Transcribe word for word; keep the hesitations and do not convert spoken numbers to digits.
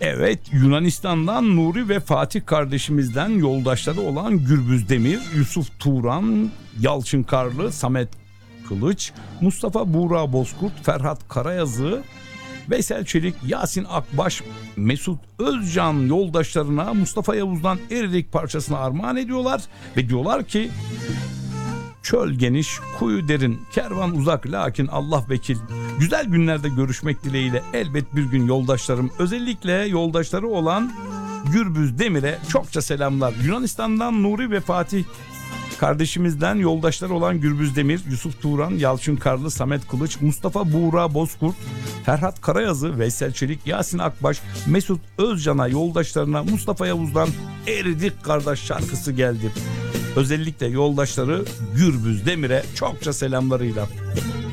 Evet, Yunanistan'dan Nuri ve Fatih kardeşimizden yoldaşları olan Gürbüz Demir, Yusuf Turan, Yalçın Karlı, Samet Kılıç, Mustafa Buğra Bozkurt, Ferhat Karayazı, Veysel Çelik, Yasin Akbaş, Mesut Özcan yoldaşlarına Mustafa Yavuz'dan Eridik parçasını armağan ediyorlar ve diyorlar ki: çöl geniş, kuyu derin, kervan uzak, lakin Allah vekil. Güzel günlerde görüşmek dileğiyle elbet bir gün yoldaşlarım, özellikle yoldaşları olan Gürbüz Demir'e çokça selamlar. Yunanistan'dan Nuri ve Fatih kardeşimizden yoldaşları olan Gürbüz Demir, Yusuf Turan, Yalçın Karlı, Samet Kılıç, Mustafa Buğra Bozkurt, Ferhat Karayazı, Veysel Çelik, Yasin Akbaş, Mesut Özcan'a yoldaşlarına Mustafa Yavuz'dan Eridik Kardeş şarkısı geldi. Özellikle yoldaşları Gürbüz Demir'e çokça selamlarıyla.